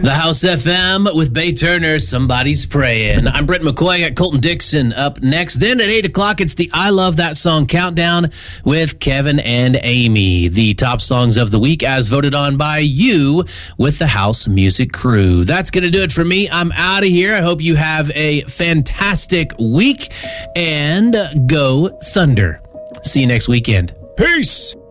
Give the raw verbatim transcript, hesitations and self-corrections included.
The House F M with Bay Turner, Somebody's Praying. I'm Brent McCoy. I got Colton Dixon up next. Then at eight o'clock, it's the I Love That Song Countdown with Kevin and Amy. The top songs of the week as voted on by you with the House Music Crew. That's going to do it for me. I'm out of here. I hope you have a fantastic week and go Thunder. See you next weekend. Peace.